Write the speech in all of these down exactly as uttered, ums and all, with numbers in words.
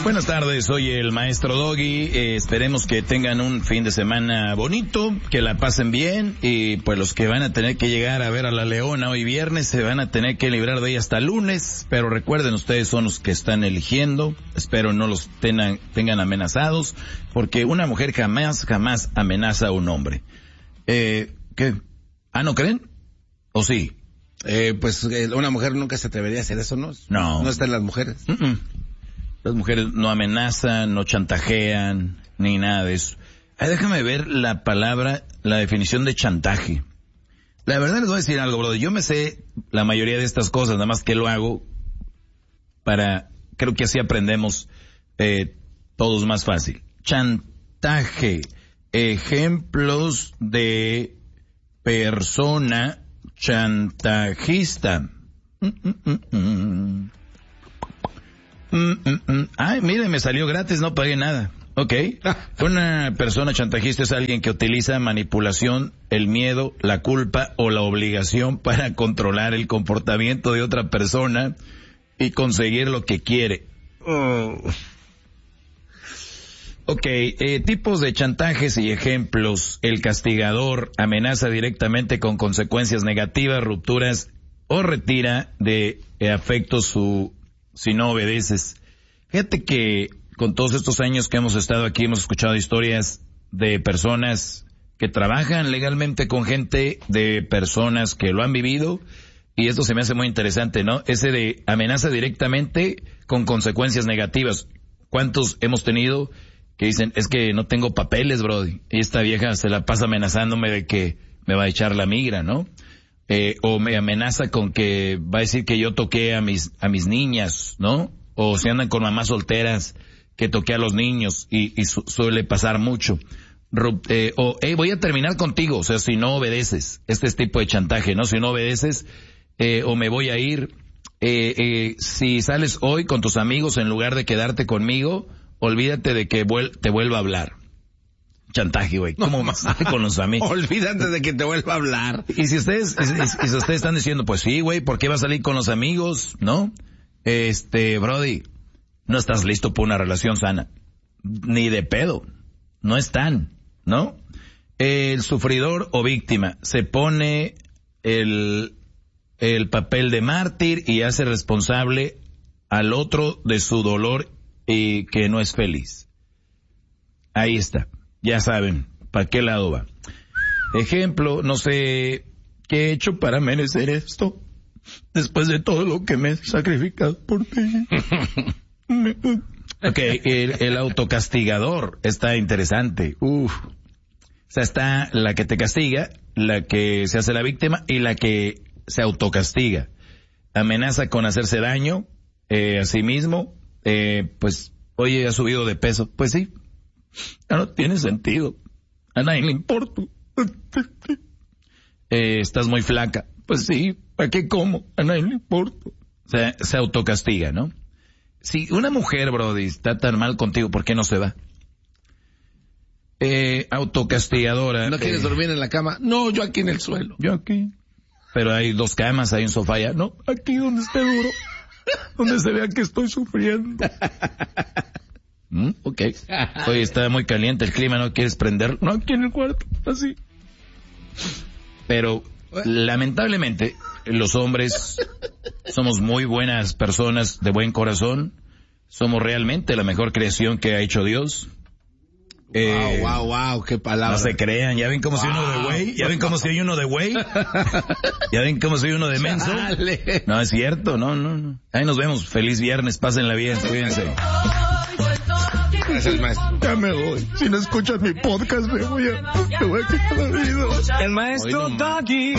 Buenas tardes, soy el maestro Doggy. Eh, esperemos que tengan un fin de semana bonito, que la pasen bien, y pues los que van a tener que llegar a ver a la Leona hoy viernes se van a tener que librar de ella hasta lunes, pero recuerden, ustedes son los que están eligiendo. Espero no los tengan, tengan amenazados, porque una mujer jamás, jamás amenaza a un hombre. Eh, ¿qué? ¿Ah, no creen? ¿O sí? Eh, pues eh, una mujer nunca se atrevería a hacer eso, ¿no? No. No están las mujeres. Mm-mm. Las mujeres no amenazan, no chantajean, ni nada de eso. Ay, déjame ver la palabra, la definición de chantaje. La verdad les voy a decir algo, brother. Yo me sé la mayoría de estas cosas, nada más que lo hago para, creo que así aprendemos eh, todos más fácil. Chantaje. Ejemplos de persona chantajista. Mm, mm, mm, mm. Mm, mm, mm. Ay, mire, me salió gratis, no pagué nada. Ok. Una persona chantajista es alguien que utiliza manipulación, el miedo, la culpa o la obligación para controlar el comportamiento de otra persona y conseguir lo que quiere. Oh. Ok, eh, tipos de chantajes y ejemplos. El castigador amenaza directamente con consecuencias negativas, rupturas o retira de eh, afecto su, si no obedeces. Fíjate que con todos estos años que hemos estado aquí hemos escuchado historias de personas que trabajan legalmente con gente, de personas que lo han vivido, y esto se me hace muy interesante, ¿no? Ese de amenaza directamente con consecuencias negativas. ¿Cuántos hemos tenido que dicen, es que no tengo papeles, bro, y esta vieja se la pasa amenazándome de que me va a echar la migra, ¿no? Eh, o me amenaza con que va a decir que yo toqué a mis, a mis niñas, ¿no? O si andan con mamás solteras, que toqué a los niños, y, y su, suele pasar mucho. Eh, o, hey, voy a terminar contigo, o sea, si no obedeces, este es tipo de chantaje, ¿no? Si no obedeces, eh, o me voy a ir, eh, eh, si sales hoy con tus amigos en lugar de quedarte conmigo, olvídate de que vuel- te vuelva a hablar. Chantaje, güey. ¿Cómo más con los amigos? Olvídate de que te vuelva a hablar. Y si ustedes, y, y, y si ustedes están diciendo, pues sí, güey, ¿por qué va a salir con los amigos? ¿No? Este, Brody, no estás listo para una relación sana. Ni de pedo. No están, ¿no? El sufridor o víctima se pone el, el papel de mártir y hace responsable al otro de su dolor y que no es feliz. Ahí está. Ya saben, ¿para qué lado va? Ejemplo, no sé qué he hecho para merecer esto después de todo lo que me he sacrificado por ti. Ok, el, el autocastigador está interesante. Uf. O sea, está la que te castiga, la que se hace la víctima y la que se autocastiga. Amenaza con hacerse daño eh, a sí mismo. Eh, pues, oye, ha subido de peso. Pues sí, ya no tiene sentido. A nadie le importa. Eh, estás muy flaca. Pues sí, ¿para qué como? A nadie le importa. O sea, se autocastiga, ¿no? Si una mujer, brody, está tan mal contigo, ¿por qué no se va? Eh, autocastigadora. ¿No quieres eh, dormir en la cama? No, yo aquí en el suelo. Yo aquí. Pero hay dos camas, hay un sofá allá. No, aquí donde esté duro. Donde se vea que estoy sufriendo. ¿Mm? Ok. Oye, está muy caliente el clima, ¿no quieres prender? No, aquí en el cuarto, así. Pero, lamentablemente, los hombres somos muy buenas personas de buen corazón. Somos realmente la mejor creación que ha hecho Dios. Eh, wow, wow, wow, qué palabra. No se crean, ya ven cómo wow. soy uno de güey, ya ven cómo soy uno de güey, ya ven cómo soy uno de menso. Chale. No, es cierto, no, no, no. Ahí nos vemos, feliz viernes, pásenla bien, cuídense. Gracias, maestro. Ya me voy, si no escuchas mi podcast me voy a, me voy a quitar la vida. El maestro Doggy.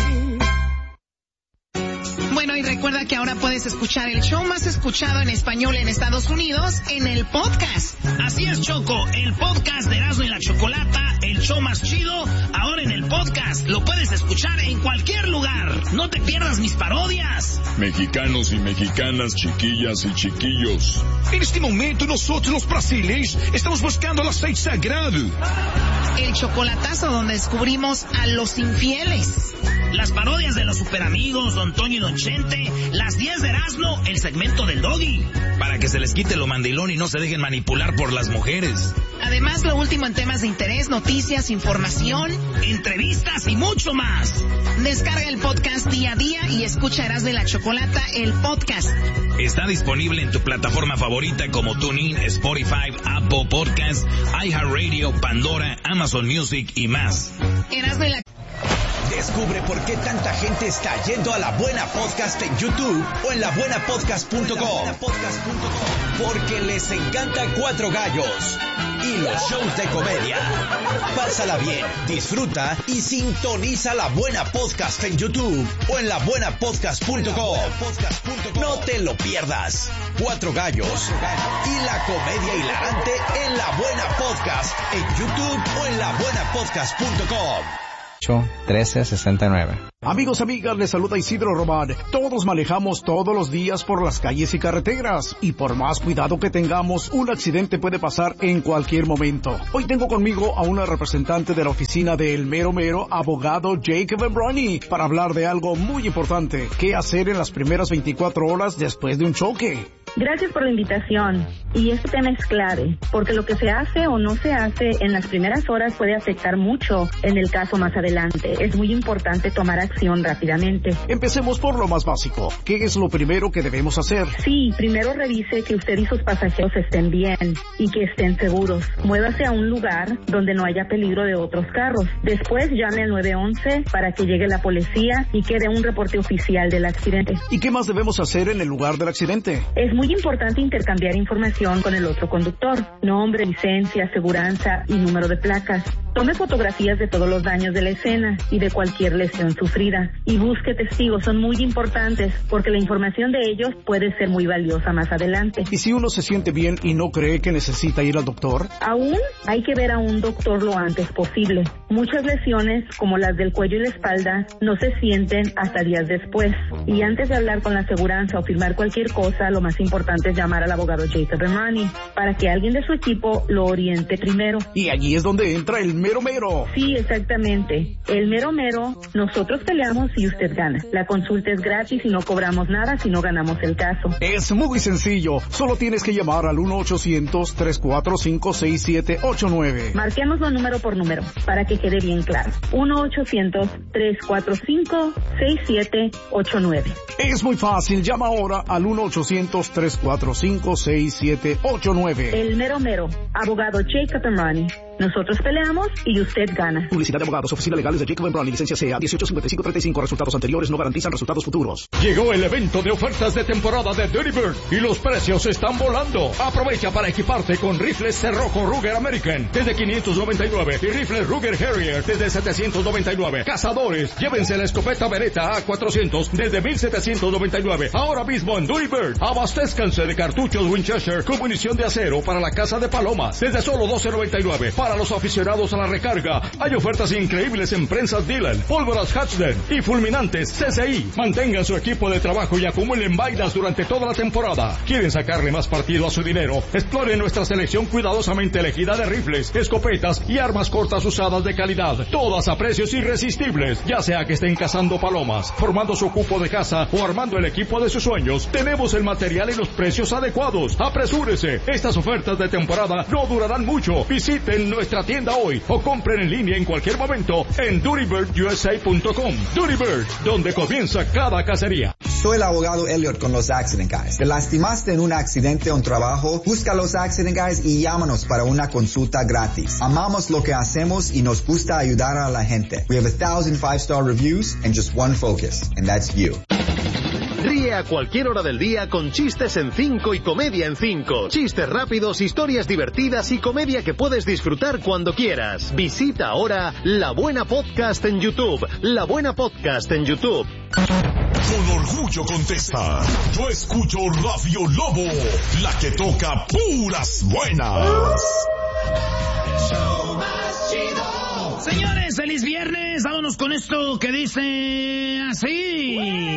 Bueno, y recuerda que ahora puedes escuchar el show más escuchado en español en Estados Unidos en el podcast. Así es, Choco, el podcast de Erasmo y la Chocolata, el show más chido, ahora en el podcast. Lo puedes escuchar en cualquier lugar. No te pierdas mis parodias. Mexicanos y mexicanas, chiquillas y chiquillos. En este momento nosotros los brasileños estamos buscando el aceite sagrado. El chocolatazo donde descubrimos a los infieles. las parodias de los superamigos, Don Toño y Don Chente, las diez de Erasmo, el segmento del Doggy. Para que se les quite lo mandilón y no se dejen manipular por las mujeres. Además, lo último en temas de interés, noticias, información, entrevistas y mucho más. Descarga el podcast día a día y escucha Erasmo y la Chocolata, el podcast. Está disponible en tu plataforma favorita como TuneIn, Spotify, Apple Podcasts, iHeartRadio, Pandora, Amazon Music y más. Erasmo y la... Descubre por qué tanta gente está yendo a La Buena Podcast en YouTube o en la buena podcast punto com. Porque les encanta Cuatro Gallos y los shows de comedia. Pásala bien, disfruta y sintoniza La Buena Podcast en YouTube o en la buena podcast punto com. No te lo pierdas. Cuatro Gallos y la comedia hilarante en La Buena Podcast en YouTube o en la buena podcast punto com. trece sesenta y nueve. Amigos, amigas, les saluda Isidro Román. Todos manejamos todos los días por las calles y carreteras, y por más cuidado que tengamos, un accidente puede pasar en cualquier momento. Hoy tengo conmigo a una representante de la oficina de El Mero Mero, abogado Jacob Embrani, para hablar de algo muy importante: qué hacer en las primeras veinticuatro horas después de un choque. Gracias por la invitación. Y este tema es clave, porque lo que se hace o no se hace en las primeras horas puede afectar mucho en el caso más adelante. Es muy importante tomar acción rápidamente. Empecemos por lo más básico. ¿Qué es lo primero que debemos hacer? Sí, primero revise que usted y sus pasajeros estén bien y que estén seguros. Muévase a un lugar donde no haya peligro de otros carros. Después llame al nueve once para que llegue la policía y quede un reporte oficial del accidente. ¿Y qué más debemos hacer en el lugar del accidente? Es muy importante intercambiar información con el otro conductor: nombre, licencia, aseguranza y número de placas. Tome fotografías de todos los daños de la escena y de cualquier lesión sufrida. Y busque testigos, son muy importantes porque la información de ellos puede ser muy valiosa más adelante. ¿Y si uno se siente bien y no cree que necesita ir al doctor? Aún hay que ver a un doctor lo antes posible. Muchas lesiones, como las del cuello y la espalda, no se sienten hasta días después. Y antes de hablar con la aseguranza o firmar cualquier cosa, lo más importante es llamar al abogado Jacob Embrani para que alguien de su equipo lo oriente primero. Y allí es donde entra el Mero Mero. Sí, exactamente. El Mero Mero, nosotros peleamos y usted gana. La consulta es gratis y no cobramos nada si no ganamos el caso. Es muy sencillo. Solo tienes que llamar al uno ochocientos, tres cuatro cinco, seis siete ocho nueve. Marquémoslo número por número para que quede bien claro. uno ochocientos, tres cuatro cinco, seis siete ocho nueve. Es muy fácil. Llama ahora al uno ochocientos, tres cuatro cinco, seis siete ocho nueve. El Mero Mero, abogado Jacob Embrani. Nosotros peleamos y usted gana. Publicidad de abogados, oficina legales de Jacob Embrani, licencia C A dieciocho cincuenta y cinco treinta y cinco. Resultados anteriores no garantizan resultados futuros. Llegó el evento de ofertas de temporada de Dirty Bird y los precios están volando. Aprovecha para equiparte con rifles Cerrojo Ruger American desde quinientos noventa y nueve y rifles Ruger Harrier desde setecientos noventa y nueve. Cazadores, llévense la escopeta Beretta A cuatrocientos desde mil setecientos noventa y nueve. Ahora mismo en Dirty Bird. Abastézcanse de cartuchos Winchester con munición de acero para la caza de palomas desde solo doce noventa y nueve. Para los aficionados a la recarga, hay ofertas increíbles en prensas Dillon, pólvoras Hatchden y fulminantes C C I. Mantengan su equipo de trabajo y acumulen bailas durante toda la temporada. ¿Quieren sacarle más partido a su dinero? Exploren nuestra selección cuidadosamente elegida de rifles, escopetas y armas cortas usadas de calidad, todas a precios irresistibles. Ya sea que estén cazando palomas, formando su cupo de caza o armando el equipo de sus sueños, tenemos el material y los precios adecuados. ¡Apresúrese! Estas ofertas de temporada no durarán mucho. Visiten nuestra tienda hoy o compren en línea en cualquier momento en Dirty Bird U S A punto com. Dirty Bird, donde comienza cada cacería. Soy el abogado Elliot con los Accident Guys. ¿Te lastimaste en un accidente o un trabajo? Busca los Accident Guys y llámanos para una consulta gratis. Amamos lo que hacemos y nos gusta ayudar a la gente. We have a thousand five-star reviews and just one focus, and that's you. Ríe a cualquier hora del día con chistes en cinco y comedia en cinco. Chistes rápidos, historias divertidas y comedia que puedes disfrutar cuando quieras. Visita ahora La Buena Podcast en YouTube. La Buena Podcast en YouTube. Con orgullo contesta: yo escucho Radio Lobo, la que toca puras buenas. Señores, feliz viernes. Vámonos con esto que dice así.